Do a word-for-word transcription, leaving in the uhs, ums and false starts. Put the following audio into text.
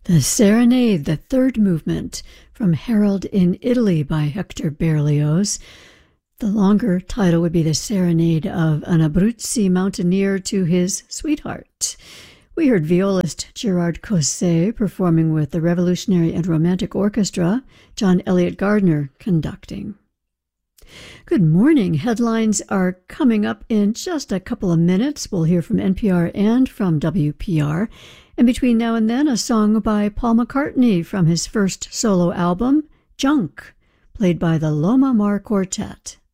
The Serenade, the third movement, from Harold in Italy by Hector Berlioz. The longer title would be The Serenade of an Abruzzi Mountaineer to His Sweetheart. We heard violist Gerard Cosset performing with the Revolutionary and Romantic Orchestra, John Elliott Gardner conducting. Good morning. Headlines are coming up in just a couple of minutes. We'll hear from N P R and from W P R. And between now and then, a song by Paul McCartney from his first solo album, Junk, played by the Loma Mar Quartet.